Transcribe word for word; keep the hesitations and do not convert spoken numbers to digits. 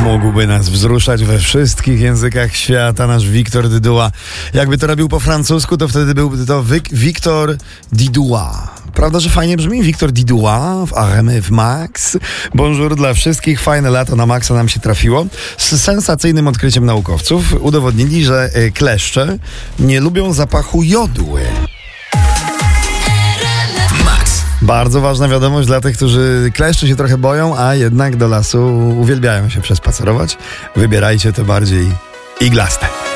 Mógłby nas wzruszać we wszystkich językach świata nasz Victor Didua. Jakby to robił po francusku, to wtedy byłby to Victor Didua. Prawda, że fajnie brzmi? Victor Didua w R M F Max. Bonjour dla wszystkich. Fajne lato na Maxa nam się trafiło. Z sensacyjnym odkryciem naukowców udowodnili, że kleszcze nie lubią zapachu jodły. Bardzo ważna wiadomość dla tych, którzy kleszczy się trochę boją, a jednak do lasu uwielbiają się przespacerować. Wybierajcie te bardziej iglaste.